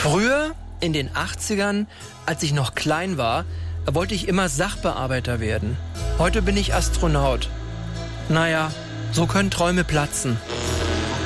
Früher, in den 80ern, als ich noch klein war, wollte ich immer Sachbearbeiter werden. Heute bin ich Astronaut. Naja, so können Träume platzen.